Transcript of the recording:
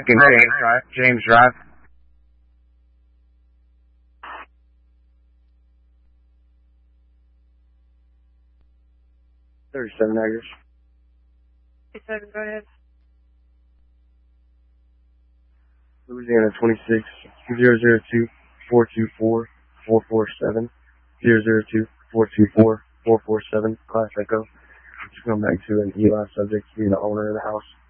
James Drive. 37 acres. 37, go ahead. Louisiana 26 002 424 447 002 424 447. Class Echo. Just going back to an Eli subject being the owner of the house.